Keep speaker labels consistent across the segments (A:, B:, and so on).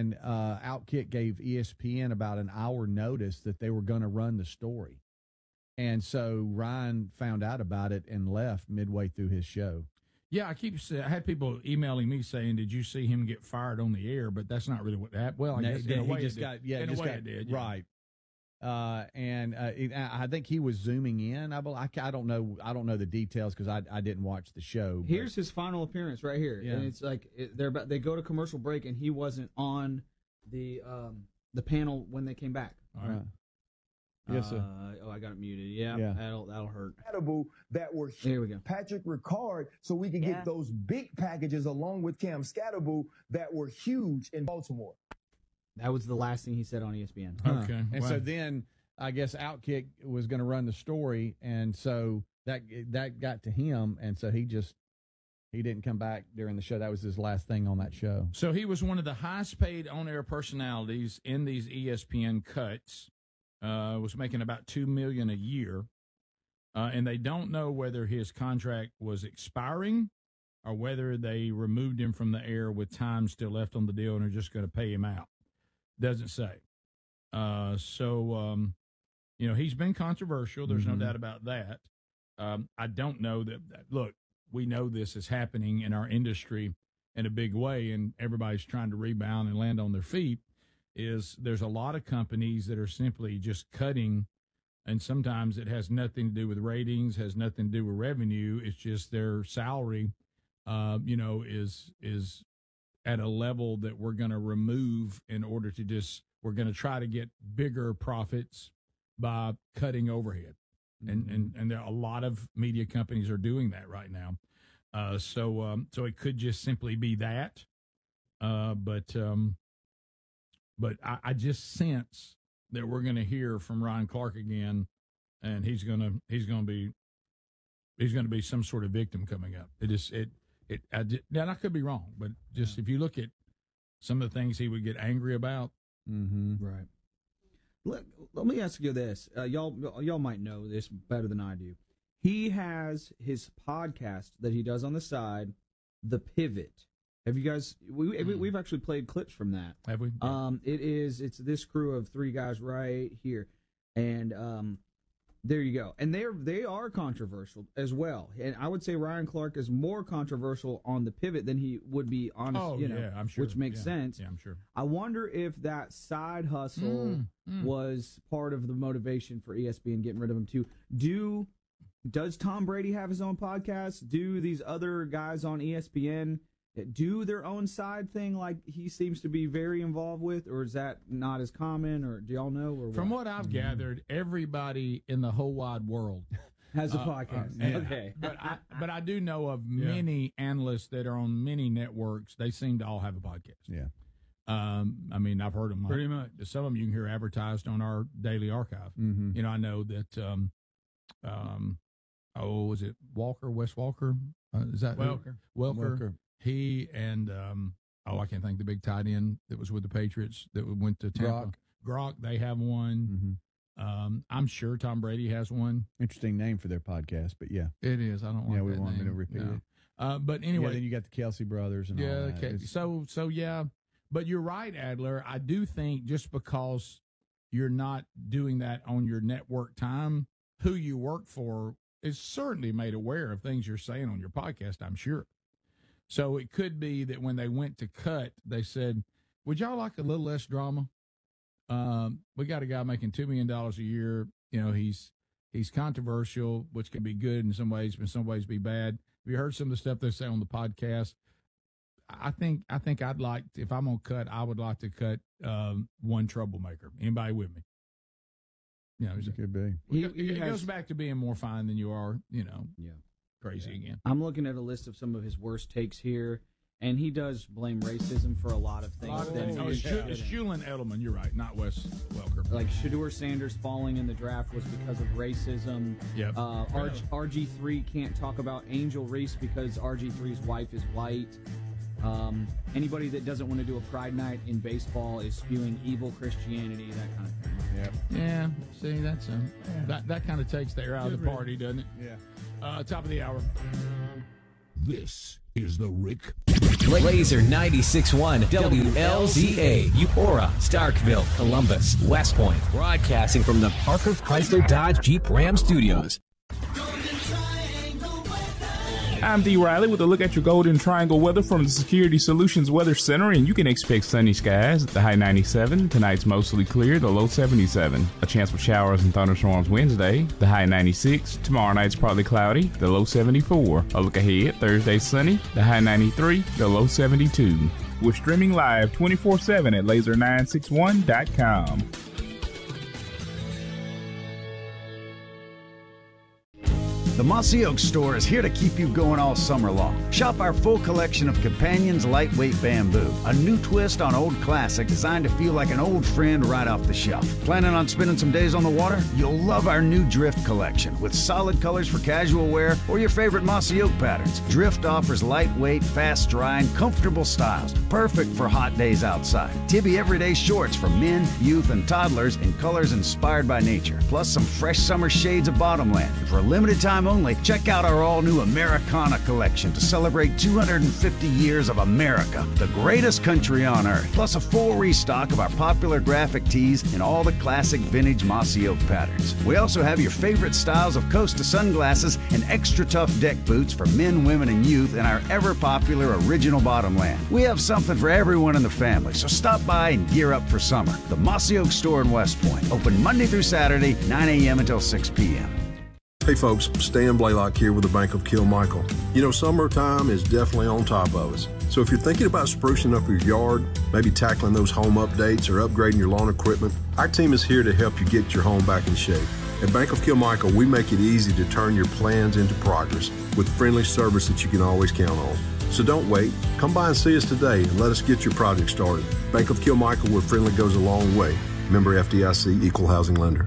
A: and Outkick gave ESPN about an hour notice that they were going to run the story. And so Ryan found out about it and left midway through his show.
B: Yeah, I had people emailing me saying, "Did you see him get fired on the air?" But that's not really what happened. Well, I guess in a way it did. In a way it did. Yeah.
A: Right. I think he was zooming in. I don't know the details because I didn't watch the show.
C: Here's his final appearance right here, and it's like they go to commercial break, and he wasn't on the panel when they came back.
A: All right. Yes, sir.
C: I got it muted. Yeah. That'll hurt.
D: That were
C: here we go.
D: Patrick Ricard, so we could get those big packages along with Cam Scatterboo that were huge in Baltimore.
C: That was the last thing he said on ESPN.
B: Okay.
A: And so then I guess Outkick was going to run the story, and so that got to him, and so he didn't come back during the show. That was his last thing on that show.
B: So he was one of the highest paid on-air personalities in these ESPN cuts. Was making about $2 million a year, and they don't know whether his contract was expiring or whether they removed him from the air with time still left on the deal and are just going to pay him out. Doesn't say. He's been controversial. There's no doubt about that. I don't know that. Look, we know this is happening in our industry in a big way, and everybody's trying to rebound and land on their feet. There's a lot of companies that are simply just cutting, and sometimes it has nothing to do with ratings, has nothing to do with revenue. It's just their salary, is at a level that we're going to remove in order to we're going to try to get bigger profits by cutting overhead. And there are a lot of media companies are doing that right now. So it could just simply be that. But I just sense that we're going to hear from Ryan Clark again, and he's going to be some sort of victim coming up. Now I could be wrong, but just if you look at some of the things he would get angry about,
C: right. Let me ask you this: y'all might know this better than I do. He has his podcast that he does on the side, The Pivot. Have you guys? We've actually played clips from that.
B: Have we?
C: It's this crew of three guys right here, and there you go. And they are controversial as well. And I would say Ryan Clark is more controversial on The Pivot than he would be on.
B: I'm sure.
C: Which makes sense.
B: Yeah, I'm sure.
C: I wonder if that side hustle was part of the motivation for ESPN getting rid of him too. Does Tom Brady have his own podcast? Do these other guys on ESPN do their own side thing like he seems to be very involved with, or is that not as common, or do y'all know? Or
B: From what I've gathered, everybody in the whole wide world
C: has a podcast. Okay.
B: But I do know of many analysts that are on many networks. They seem to all have a podcast.
A: Yeah.
B: I've heard them.
C: Pretty much.
B: Some of them you can hear advertised on our daily archive. I know that, was it Wes Walker? Is that Welker? He and, I can't think, the big tight end that was with the Patriots that went to Tampa. Gronk, they have one. I'm sure Tom Brady has one.
A: Interesting name for their podcast, but yeah.
B: It is. I don't like that
A: we want
B: name.
A: me to repeat it.
B: But anyway.
A: Then you got the Kelsey brothers and all that.
B: Okay. So, yeah. But you're right, Adler. I do think just because you're not doing that on your network time, who you work for is certainly made aware of things you're saying on your podcast, I'm sure. So it could be that when they went to cut, they said, would y'all like a little less drama? We got a guy making $2 million a year. He's controversial, which can be good in some ways, but in some ways be bad. Have you heard some of the stuff they say on the podcast? I think I'd like, if I'm going to cut, I would like to cut one troublemaker. Anybody with me?
A: It could be.
B: It goes back to being more fine than you are, crazy again.
C: I'm looking at a list of some of his worst takes here, and he does blame racism for a lot of things.
B: It's Julian Edelman, you're right, not Wes Welker.
C: Like Shedeur Sanders falling in the draft was because of racism.
B: Yep.
C: RG3 can't talk about Angel Reese because RG3's wife is white. Anybody that doesn't want to do a Pride Night in baseball is spewing evil Christianity, that kind of thing.
A: Yep.
B: Yeah. See, that's that kind of takes the air out of the party, doesn't it?
A: Yeah.
B: Top of the hour.
E: This is the Rick Laser 96.1 WLZA, Eupora, Starkville, Columbus, West Point, broadcasting from the Parker Chrysler Dodge Jeep Ram Studios.
F: I'm D. Riley with a look at your Golden Triangle weather from the Security Solutions Weather Center, and you can expect sunny skies. The high 97, tonight's mostly clear, the low 77. A chance for showers and thunderstorms Wednesday, the high 96. Tomorrow night's partly cloudy, the low 74. A look ahead, Thursday sunny, the high 93, the low 72. We're streaming live 24/7 at laser961.com.
G: The Mossy Oak store is here to keep you going all summer long. Shop our full collection of Companions lightweight bamboo, a new twist on old classic designed to feel like an old friend right off the shelf. Planning on spending some days on the water? You'll love our new Drift collection with solid colors for casual wear or your favorite Mossy Oak patterns. Drift offers lightweight, fast dry, and comfortable styles, perfect for hot days outside. Tibby everyday shorts for men, youth, and toddlers in colors inspired by nature, plus some fresh summer shades of Bottomland. And for a limited time only, check out our all-new Americana collection to celebrate 250 years of America, the greatest country on earth, plus a full restock of our popular graphic tees in all the classic vintage Mossy Oak patterns. We also have your favorite styles of Costa sunglasses and extra tough deck boots for men, women, and youth in our ever-popular original Bottomland. We have something for everyone in the family, so stop by and gear up for summer. The Mossy Oak store in West Point, open Monday through Saturday, 9 a.m. until 6 p.m.
H: Hey folks, Stan Blaylock here with the Bank of Kilmichael. You know, summertime is definitely on top of us. So if you're thinking about sprucing up your yard, maybe tackling those home updates or upgrading your lawn equipment, our team is here to help you get your home back in shape. At Bank of Kilmichael, we make it easy to turn your plans into progress with friendly service that you can always count on. So don't wait. Come by and see us today and let us get your project started. Bank of Kilmichael, where friendly goes a long way. Member FDIC, Equal Housing Lender.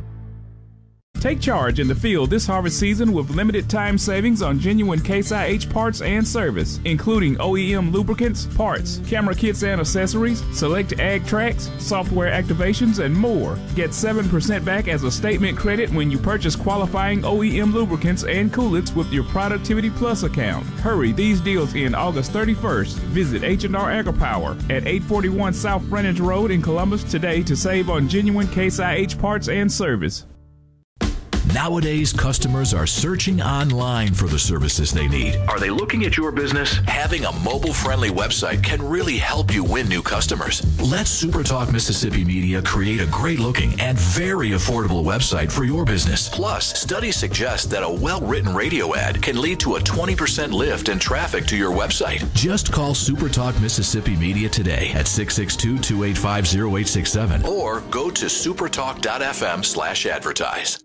F: Take charge in the field this harvest season with limited time savings on genuine Case IH parts and service, including OEM lubricants, parts, camera kits and accessories, select ag tracks, software activations, and more. Get 7% back as a statement credit when you purchase qualifying OEM lubricants and coolants with your Productivity Plus account. Hurry, these deals end August 31st. Visit H&R AgriPower at 841 South Frontage Road in Columbus today to save on genuine Case IH parts and service.
I: Nowadays, customers are searching online for the services they need. Are they looking at your business? Having a mobile-friendly website can really help you win new customers. Let SuperTalk Mississippi Media create a great-looking and very affordable website for your business. Plus, studies suggest that a well-written radio ad can lead to a 20% lift in traffic to your website. Just call SuperTalk Mississippi Media today at 662-285-0867 or go to supertalk.fm/advertise.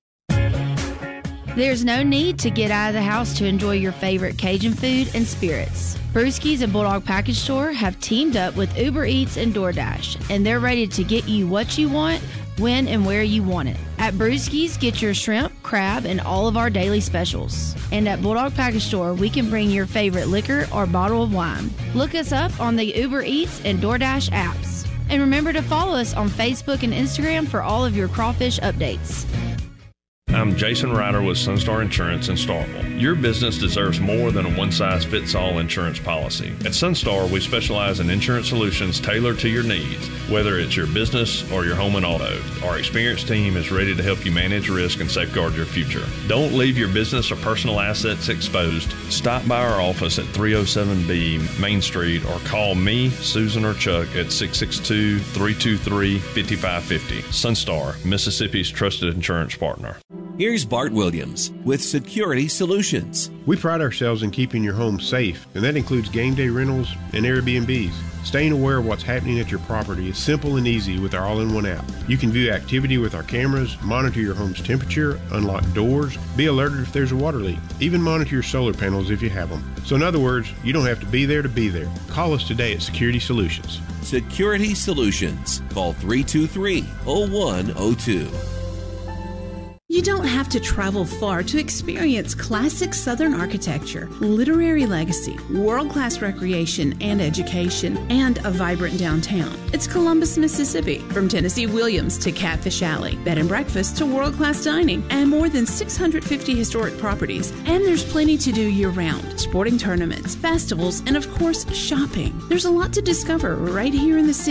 J: There's no need to get out of the house to enjoy your favorite Cajun food and spirits. Brewski's and Bulldog Package Store have teamed up with Uber Eats and DoorDash, and they're ready to get you what you want, when and where you want it. At Brewski's, get your shrimp, crab, and all of our daily specials. And at Bulldog Package Store, we can bring your favorite liquor or bottle of wine. Look us up on the Uber Eats and DoorDash apps. And remember to follow us on Facebook and Instagram for all of your crawfish updates.
K: I'm Jason Ryder with Sunstar Insurance in Starkville. Your business deserves more than a one-size-fits-all insurance policy. At Sunstar, we specialize in insurance solutions tailored to your needs, whether it's your business or your home and auto. Our experienced team is ready to help you manage risk and safeguard your future. Don't leave your business or personal assets exposed. Stop by our office at 307B Main Street or call me, Susan, or Chuck at 662-323-5550. Sunstar, Mississippi's trusted insurance partner.
L: Here's Bart Williams with Security Solutions.
M: We pride ourselves in keeping your home safe, and that includes game day rentals and Airbnbs. Staying aware of what's happening at your property is simple and easy with our all-in-one app. You can view activity with our cameras, monitor your home's temperature, unlock doors, be alerted if there's a water leak, even monitor your solar panels if you have them. So in other words, you don't have to be there to be there. Call us today at Security Solutions.
L: Security Solutions. Call 323-0102.
N: You don't have to travel far to experience classic Southern architecture, literary legacy, world-class recreation and education, and a vibrant downtown. It's Columbus, Mississippi. From Tennessee Williams to Catfish Alley, bed and breakfast to world-class dining, and more than 650 historic properties. And there's plenty to do year-round. Sporting tournaments, festivals, and of course, shopping. There's a lot to discover right here in the city.